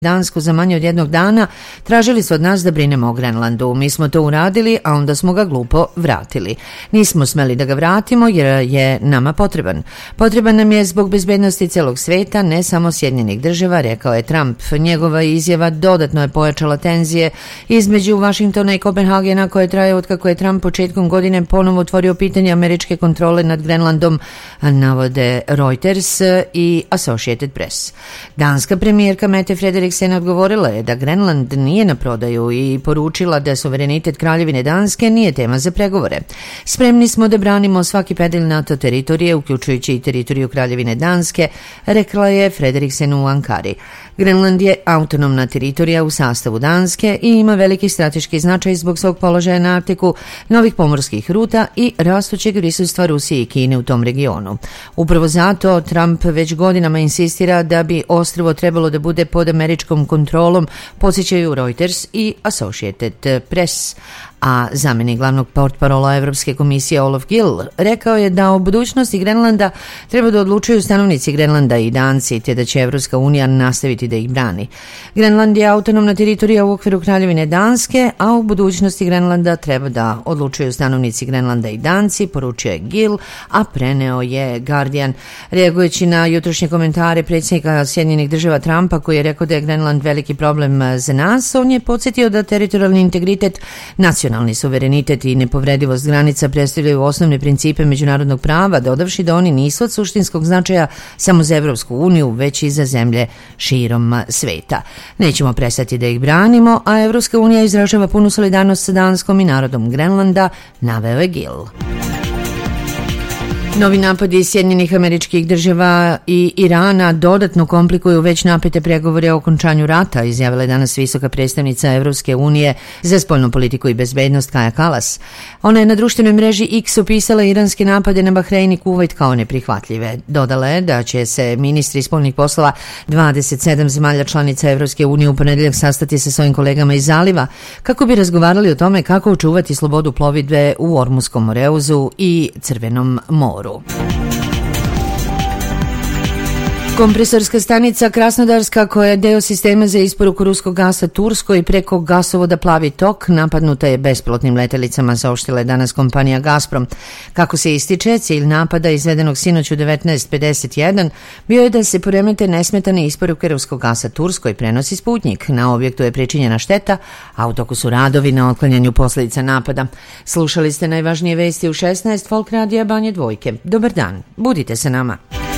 Dansku za manje od jednog dana, tražili su od nas da brinemo o Grenlandu. Mi smo to uradili, a onda smo ga glupo vratili. Nismo smeli da ga vratimo jer je nama potreban. Potreban nam je zbog bezbednosti celog sveta, ne samo Sjedinjenih država, rekao je Trump. Njegova izjava dodatno je pojačala tenzije između Vašingtona i Kopenhagena koje traje od kako je Trump početkom godine ponovo otvorio pitanje američke kontrole nad Grenlandom, navode Reuters i Associated Press. Danska premijerka Mette Frederiksen odgovorila je da Grenland nije na prodaju i poručila da suverenitet Kraljevine Danske nije tema za pregovore. Spremni smo da branimo svaki pedalj NATO teritorije, uključujući i teritoriju Kraljevine Danske, rekla je Frederiksen u Ankari. Grenland je autonomna teritorija u sastavu Danske i ima veliki strateški značaj zbog svog položaja na Arktiku, novih pomorskih ruta i rastućeg prisustva Rusije i Kine u tom regionu. Upravo zato Trump već godinama insistira da bi ostrvo trebalo da bude pod američkom kontrolom, podsjećaju Reuters i Associated Press. A zamjenik glavnog portparola Evropske komisije Olof Gill rekao je da o budućnosti Grenlanda treba da odlučuju stanovnici Grenlanda i Danci, te da će Evropska unija nastaviti da ih brani. Grenland je autonomna teritorija u okviru Kraljevine Danske, a u budućnosti Grenlanda treba da odlučuju stanovnici Grenlanda i Danci, poručio je Gill, a preneo je Guardian. Reagujući na jutrošnje komentare predsjednika Sjedinjenih država Trumpa, koji je rekao da je Grenland veliki problem za nas, on je podsjetio da teritorijalni integritet, nacionalni suverenitet i nepovredivost granica predstavljaju osnovne principe međunarodnog prava, dodavši da oni nisu od suštinskog značaja samo za Evropsku uniju, već i za zemlje širom sveta. Nećemo prestati da ih branimo, a Evropska unija izražava punu solidarnost sa Danskom i narodom Grenlanda, naveo je Gill. Novi napadi Sjedinjenih Američkih Država i Irana dodatno komplikuju već napete pregovore o okončanju rata, izjavila je danas visoka predstavnica Evropske unije za spoljnu politiku i bezbednost Kaja Kallas. Ona je na društvenoj mreži X opisala iranske napade na Bahrein i Kuvajt kao neprihvatljive. Dodala je da će se ministri spoljnih poslova 27 zemalja članica Evropske unije u ponedeljak sastati sa svojim kolegama iz Zaliva kako bi razgovarali o tome kako očuvati slobodu plovidbe u Ormuskom moreuzu i Crvenom moru. Kompresorska stanica Krasnodarska, koja je deo sistema za isporuku ruskog gasa Turskoj preko gasovoda Plavi tok, napadnuta je bespilotnim letelicama, saopštila je danas kompanija Gazprom. Kako se ističe, cilj napada izvedenog sinoć u 19:51 bio je da se poremete nesmetane isporuke ruskog gasa Turskoj, prenosi Sputnik. Na objektu je pričinjena šteta, a u toku su radovi na otklanjanju posljedica napada. Slušali ste najvažnije vesti u 16 Folk Radija Banje Dvojke. Dobar dan, budite sa nama.